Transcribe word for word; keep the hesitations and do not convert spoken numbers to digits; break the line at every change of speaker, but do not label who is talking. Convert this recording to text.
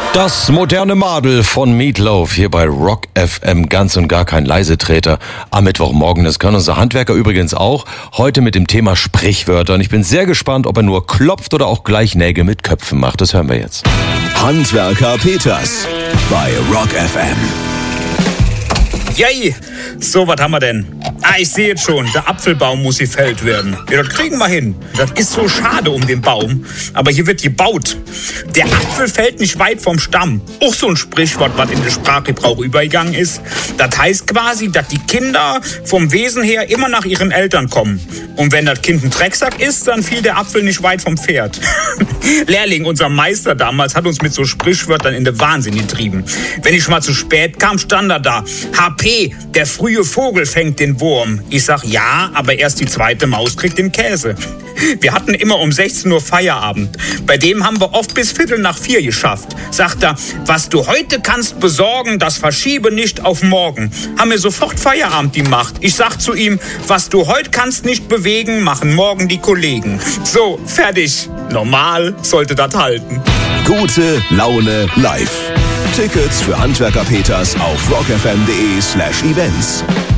Das moderne Madel von Meatloaf hier bei Rock F M, ganz und gar kein Leisetreter am Mittwochmorgen. Das können unsere Handwerker übrigens auch. Heute mit dem Thema Sprichwörter. Und ich bin sehr gespannt, ob er nur klopft oder auch gleich Nägel mit Köpfen macht. Das hören wir jetzt.
Handwerker Peters bei Rock F M.
Yay! So, was haben wir denn? Ah, ich sehe jetzt schon, der Apfelbaum muss gefällt werden. Ja, das kriegen wir hin. Das ist so schade um den Baum, aber hier wird gebaut. Der Apfel fällt nicht weit vom Stamm. Auch so ein Sprichwort, was in den Sprachgebrauch übergegangen ist. Das heißt quasi, dass die Kinder vom Wesen her immer nach ihren Eltern kommen. Und wenn das Kind ein Drecksack ist, dann fiel der Apfel nicht weit vom Pferd. Lehrling, unser Meister damals, hat uns mit so Sprichwörtern in den Wahnsinn getrieben. Wenn ich mal zu spät kam, stand er da. H P, der frühe Vogel fängt den Wurm. Ich sag, ja, aber erst die zweite Maus kriegt den Käse. Wir hatten immer um sechzehn Uhr Feierabend. Bei dem haben wir oft bis Viertel nach vier geschafft. Sagt er, was du heute kannst besorgen, das verschiebe nicht auf morgen. Haben wir sofort Feierabend gemacht. Ich sag zu ihm, was du heute kannst nicht bewegen, machen morgen die Kollegen. So, fertig. Normal sollte das halten.
Gute Laune live. Tickets für Handwerker Peters auf rockfm.de slash events.